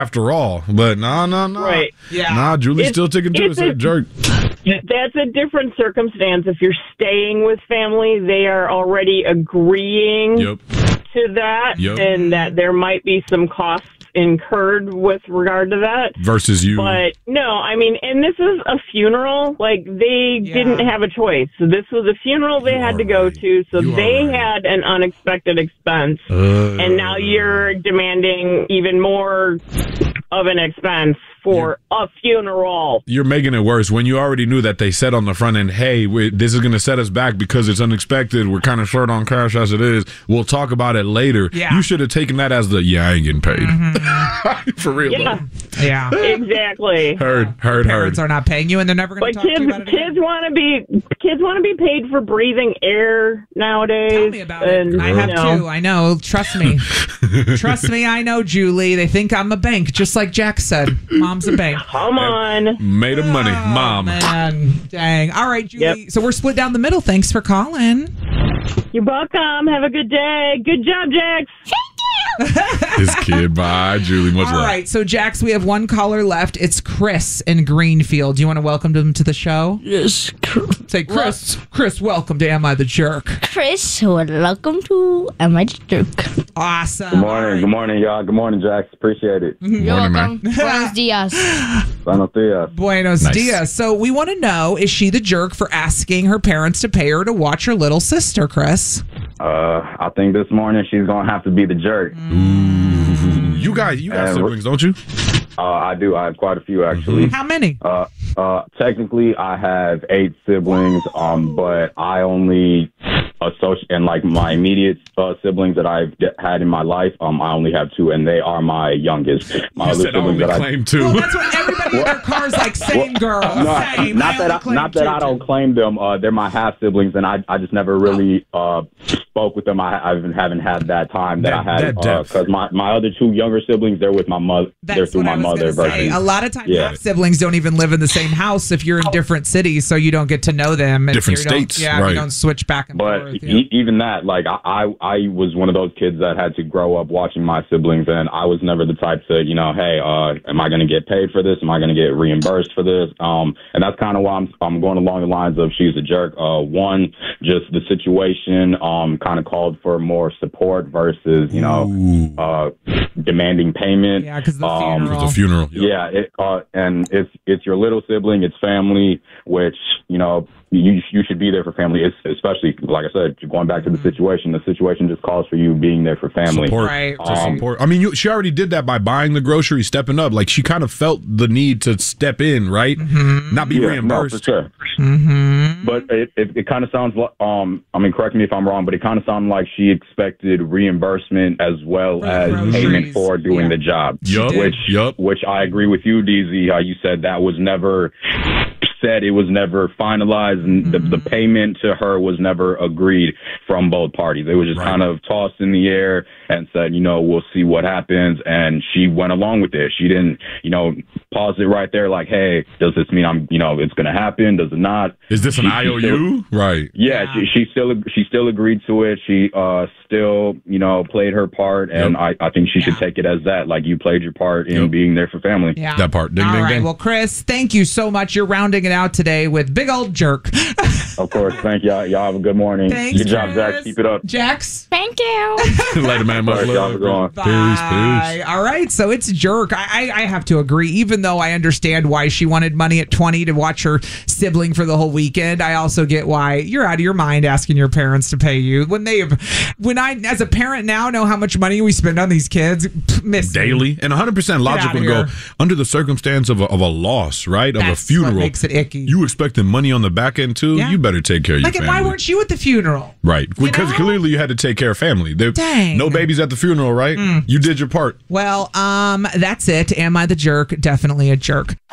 after all. But no. Right. Yeah. Nah, Julie's still taking to us a jerk. That's a different circumstance. If you're staying with family, they are already agreeing to that, and that there might be some costs incurred with regard to that. Versus you. But no, I mean, and this is a funeral. Like, they didn't have a choice. So this was a funeral they had to go to, so they had an unexpected expense. And now you're demanding even more of an expense for a funeral. You're making it worse when you already knew that they said on the front end, hey, this is going to set us back because it's unexpected. We're kind of short on cash as it is. We'll talk about it later. Yeah. You should have taken that as the, I ain't getting paid. Mm-hmm. For real, though. Yeah. Exactly. Heard. Parents are not paying you, and they're never going to talk to you about it again. Kids want to be paid for breathing air nowadays. Tell me about it. I have too. I know. Trust me. Trust me, I know, Julie. They think I'm a bank, just like Jack said. Mom's a bank. Come on. Made of money. Mom. Man. Dang. All right, Julie. So we're split down the middle. Thanks for calling. You're welcome. Have a good day. Good job, Jax. His kid. Bye, Julie. Much love. All right, so Jax, we have one caller left. It's Chris in Greenfield. Do you want to welcome him to the show? Yes. Say, Chris. Chris, welcome to Am I the Jerk? Chris, welcome to Am I the Jerk? Awesome. Good morning. Good morning, y'all. Good morning, Jax. Appreciate it. You're welcome. Buenos dias. Buenos dias. Buenos dias. So we want to know, is she the jerk for asking her parents to pay her to watch her little sister, Chris? I think this morning she's going to have to be the jerk. Ooh. You got siblings, don't you? I do. I have quite a few, actually. How many? Technically, I have 8 siblings, but I only associate, and like my immediate siblings that I've had in my life, I only have 2, and they are my youngest. My you other said siblings only that claim 2. Well, that's what everybody in their cars like, same girl. Same. Not that I don't claim them. They're my half siblings, and I just never really spoke with them. I haven't had that time that I had because my other 2 younger siblings, they're with my mother. They're through my mother. A lot of times, half siblings don't even live in the same house if you're in different cities, so you don't get to know them. Different states, right? You don't switch back and forth. But even that, like I was one of those kids that had to grow up watching my siblings, and I was never the type to, hey, am I going to get paid for this? Am I going to get reimbursed for this? And that's kind of why I'm going along the lines of she's a jerk. One, just the situation kind of called for more support versus, demanding payment. Yeah, because the funeral. Yep. Yeah, and it's your little sibling, it's family, which, you should be there for family. It's especially, like I said, going back to the situation just calls for you being there for family. Support. Right. Support. I mean, she already did that by buying the groceries, stepping up. Like, she kind of felt the need to step in, right? Mm-hmm. Not be reimbursed. No, for sure. Mm-hmm. But it kind of sounds like, correct me if I'm wrong, but it kind of sounded like she expected reimbursement as well as payment for doing the job. Which I agree with you, DZ, how you said that was never said, it was never finalized, and the payment to her was never agreed from both parties. It was just kind of tossed in the air and said, we'll see what happens. And she went along with it. She didn't, pause it right there like, hey, does this mean it's going to happen? Does it not? Is this an IOU? Right. Yeah, she still agreed to it. She still, played her part, and I think she should take it as that. Like, you played your part in being there for family. Yeah. That part. Ding, All ding, right. ding. Well, Chris, thank you so much. You're rounding it out today with Big Old Jerk. Of course. Thank y'all. Y'all have a good morning. Thanks, good job, Chris. Jax. Keep it up. Jax. Thank you. Later, man. Much love. Peace. All right. So it's jerk. I have to agree, even though I understand why she wanted money at 20 to watch her sibling for the whole weekend. I also get why you're out of your mind asking your parents to pay you when I, as a parent now, know how much money we spend on these kids daily, and 100% logical to go under the circumstance of a loss, right? Of a funeral. What makes it icky. You expecting money on the back end too? Yeah. You better take care of your family. Why weren't you at the funeral? Right. Because clearly you had to take care of family. Dang. No babies at the funeral, right? You did your part. Well, that's it. Am I the jerk? Definitely a jerk.